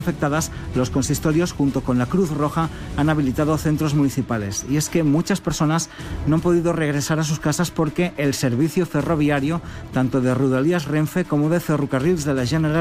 afectadas, los consistorios junto con la Cruz Roja han habilitado centros municipales. Y es que muchas personas no han podido regresar a sus casas porque el servicio ferroviario, tanto de Rodalies Renfe como de Ferrocarrils de la Generalitat,